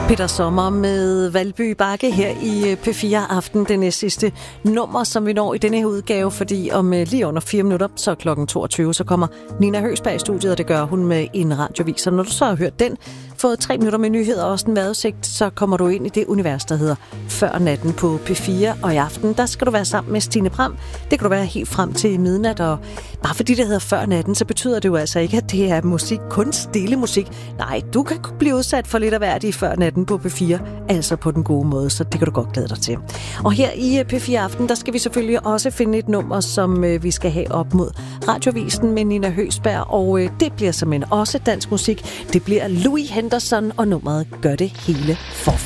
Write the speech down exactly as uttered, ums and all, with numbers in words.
Peter Sommer med Valby Bakke her i P fire Aften. Det næste sidste nummer, som vi når i denne her udgave, fordi om lige under fire minutter, så klokken toogtyve, så kommer Nina Høgsberg i studiet, og det gør hun med en radiovis. Og når du så har hørt den, fået tre minutter med nyheder og også en vejrudsigt, så kommer du ind i det univers, der hedder Før natten på P fire. Og i aften, der skal du være sammen med Stine Pram. Det kan du være helt frem til midnat, og bare fordi det hedder Før natten, så betyder det jo altså ikke, at det er musik, kun stille musik. Nej, du kan blive udsat for lidt af hvert i Før natten på P fire, altså på den gode måde, så det kan du godt glæde dig til. Og her i P fire Aften, der skal vi selvfølgelig også finde et nummer, som vi skal have op mod radiovisen med Nina Høgsberg, og det bliver simpelthen også dansk musik. Det bliver Louis Henderson, og nummeret Gør det hele forfra.